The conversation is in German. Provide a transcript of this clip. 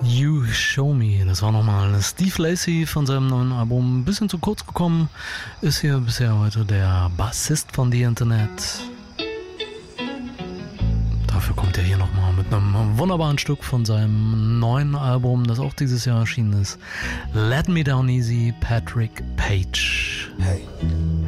You Show Me, das war nochmal Steve Lacy von seinem neuen Album. Ein bisschen zu kurz gekommen, ist hier bisher heute der Bassist von The Internet. Dafür kommt er hier nochmal mit einem wunderbaren Stück von seinem neuen Album, das auch dieses Jahr erschienen ist. Let Me Down Easy, Patrick Page. Hey.